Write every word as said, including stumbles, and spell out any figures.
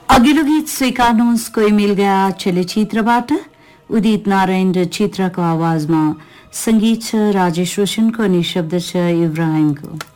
अघिल्लो गीत स्वीकार्नुहोस् कोही मिल गया चलचित्रबाट उदित नारायण र चित्रको आवाजमा संगीत छ राजेश रोशनको अनि शब्द छ इब्राहिमको।